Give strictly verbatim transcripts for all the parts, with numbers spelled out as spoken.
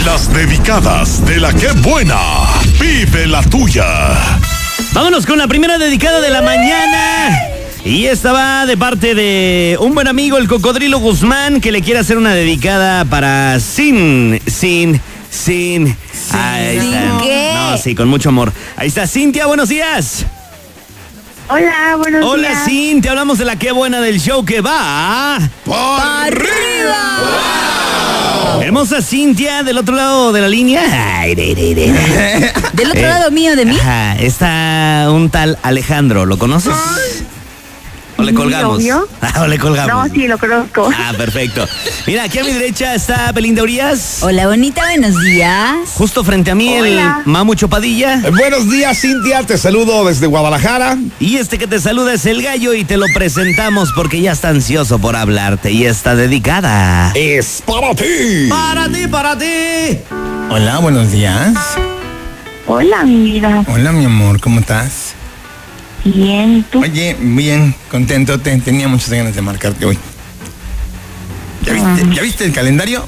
Las dedicadas de la que buena. Vive la tuya. Vámonos con la primera dedicada de la mañana. Y esta va de parte de un buen amigo, el Cocodrilo Guzmán, que le quiere hacer una dedicada para Sin, Sin, Sin. Ahí está. ¿Qué? No, sí, con mucho amor. Ahí está Cintia, buenos días. Hola, buenos Hola, días. Cintia, hablamos de la que buena del show que va. ¡Por ¡Arriba! Wow. Hermosa Cintia, del otro lado de la línea. Ay, de, de, de. Del otro Eh, lado mío, de mí. Ajá, está un tal Alejandro, ¿lo conoces? ¿O le Sí, colgamos? obvio. Ah, o le colgamos. No, sí, lo conozco. Ah, perfecto. Mira, aquí a mi derecha está Belinda Urias. Hola, bonita, buenos días. Justo frente a mí Hola. el Mamu Chopadilla. Eh, Buenos días, Cintia, te saludo desde Guadalajara. Y este que te saluda es el Gallo y te lo presentamos porque ya está ansioso por hablarte y está dedicada. Es para ti. Para ti, para ti. Hola, buenos días. Hola, mi vida. Hola, mi amor, ¿cómo estás? Bien, ¿y tú? Oye, bien, contento, te, tenía muchas ganas de marcarte hoy. ¿Ya viste, ¿ya viste el calendario?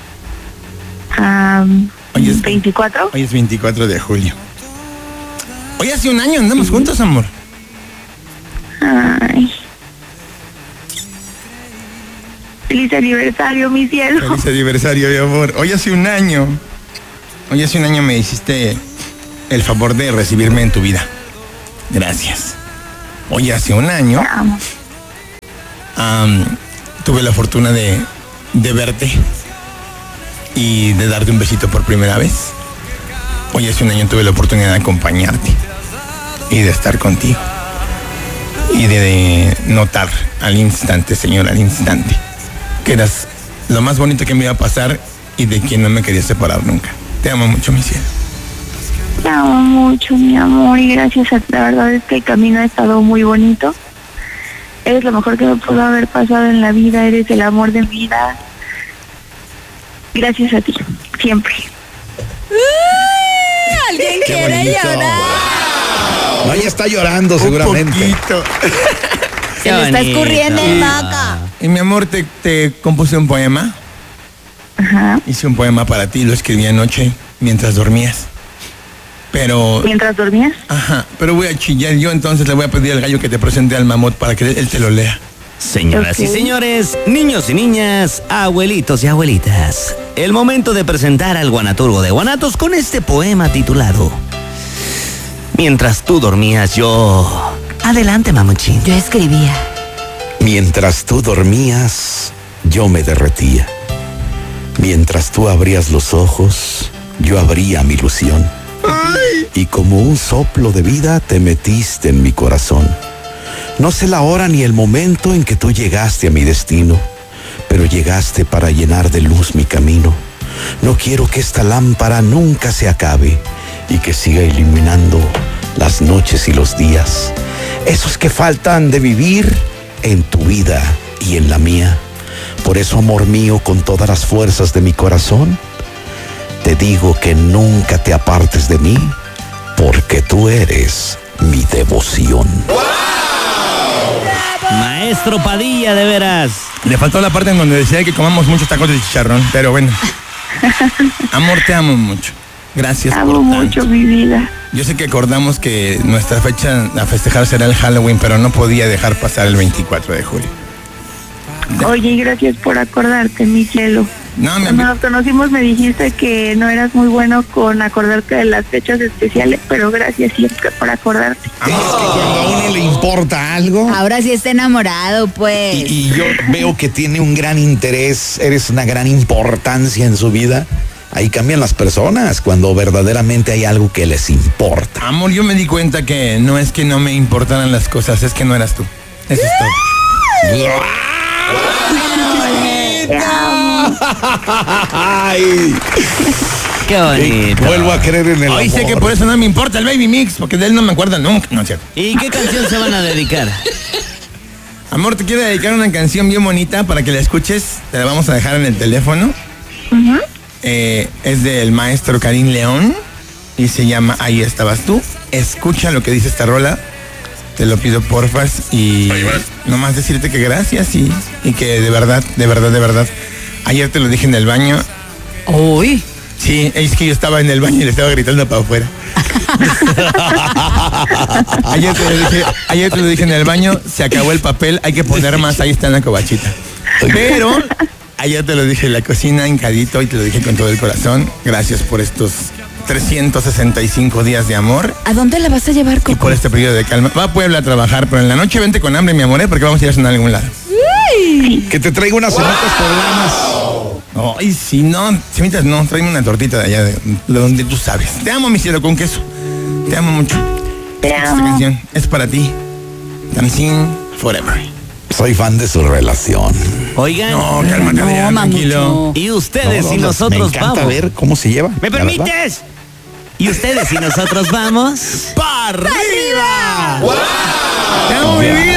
Ah, Hoy es- ¿veinticuatro? Hoy es veinticuatro de julio. Hoy hace un año andamos juntos, amor. Ay. Feliz aniversario, mi cielo. Feliz aniversario, mi amor. Hoy hace un año. Hoy hace un año me hiciste el favor de recibirme en tu vida. Gracias. Hoy hace un año Te amo. am, tuve la fortuna de, de verte y de darte un besito por primera vez. Hoy hace un año tuve la oportunidad de acompañarte y de estar contigo y de, de notar al instante, Señor, al instante, que eras lo más bonito que me iba a pasar y de quien no me quería separar nunca. Te amo mucho, mi cielo. Te amo mucho, mi amor, y gracias a ti. La verdad es que el camino ha estado muy bonito. Eres lo mejor que me pudo haber pasado en la vida. Eres el amor de mi vida. Gracias a ti, siempre. Alguien Qué quiere bonito. llorar. No, ella está llorando seguramente. Un poquito. Se le está bonito. escurriendo el maca. Y mi amor, te, te compuse un poema. Ajá. Hice un poema para ti, lo escribí anoche mientras dormías. Pero, ¿Mientras dormías? ajá, pero voy a chillar yo, entonces le voy a pedir al Gallo que te presente al mamut para que él te lo lea. Señoras y Ok. señores, niños y niñas, abuelitos y abuelitas, el momento de presentar al guanaturgo de Guanatos con este poema titulado Mientras tú dormías yo... Adelante, mamuchín. Yo escribía. Mientras tú dormías, yo me derretía. Mientras tú abrías los ojos, yo abría mi ilusión. Y como un soplo de vida te metiste en mi corazón. No sé la hora ni el momento en que tú llegaste a mi destino, pero llegaste para llenar de luz mi camino. No quiero que esta lámpara nunca se acabe y que siga iluminando las noches y los días, esos que faltan de vivir en tu vida y en la mía. Por eso, amor mío, con todas las fuerzas de mi corazón, te digo que nunca te apartes de mí, porque tú eres mi devoción. Maestro Padilla, de veras. Le faltó la parte en donde decía que comamos muchos tacos de chicharrón, pero bueno. Amor, te amo mucho. Gracias Te por amo tanto. mucho, mi vida. Yo sé que acordamos que nuestra fecha a festejar será el Halloween, pero no podía dejar pasar el veinticuatro de julio. Oye, y gracias por acordarte, mi cielo. No, mi Cuando amigo. nos conocimos me dijiste que no eras muy bueno con acordarte de las fechas especiales, pero gracias siempre por acordarte. Es que cuando a uno le importa algo Ahora sí está enamorado, pues. y, y yo veo que tiene un gran interés, eres una gran importancia en su vida, ahí cambian las personas cuando verdaderamente hay algo que les importa. Amor, yo me di cuenta que no es que no me importaran las cosas, es que no eras tú. Eso es todo. Te amo. Ay, Qué bonito. vuelvo a creer en el Hoy sé amor. que por eso no me importa el Baby Mix, porque de él no me acuerdo nunca. No es cierto. ¿Y qué canción se van a dedicar? Amor, te quiero dedicar una canción bien bonita para que la escuches. Te la vamos a dejar en el teléfono. Ujú. Eh, es del maestro Karim León y se llama Ahí estabas tú. Escucha lo que dice esta rola. Te lo pido porfas y nomás decirte que gracias y, y que de verdad, de verdad, de verdad. Ayer te lo dije en el baño. Uy. Sí, es que yo estaba en el baño y le estaba gritando para afuera. ayer, te lo dije, ayer te lo dije en el baño, se acabó el papel, hay que poner más, ahí está en la cobachita. Pero ayer te lo dije en la cocina, hincadito, y te lo dije con todo el corazón. Gracias por estos trescientos sesenta y cinco días de amor. ¿A dónde la vas a llevar, Coco? Y por este periodo de calma. Va a Puebla a trabajar, pero en la noche vente con hambre, mi amor, ¿eh? Porque vamos a ir a cenar a algún lado. Que te traiga unas semitas poblanas. Ay, si no, semitas no, tráeme una tortita de allá, de, de donde tú sabes. Te amo, mi cielo, con queso. Te amo mucho. Te Esta amo. canción es para ti. Dancing Forever. Soy fan de su relación. Oigan, No, cálmate, No, Adrián, tranquilo. Mamucho. y ustedes No, y no, nosotros me encanta vamos. ver cómo se lleva. ¿Me la verdad. permites? ¿Y ustedes y nosotros vamos? ¡Para arriba! ¡Te amo, mi vida!